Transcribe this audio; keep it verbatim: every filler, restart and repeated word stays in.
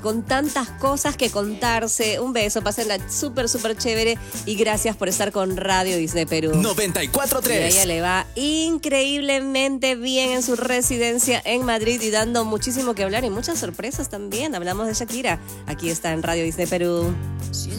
con tantas cosas que contarse. Un beso, pásenla súper, súper chévere y gracias por estar con Radio Disney Perú. noventa y cuatro punto Y a tres. ella le va increíblemente bien en su residencia en Madrid y dando muchísimo que hablar y muchas sorpresas también. Hablamos de Shakira. Aquí está en Radio Disney Perú.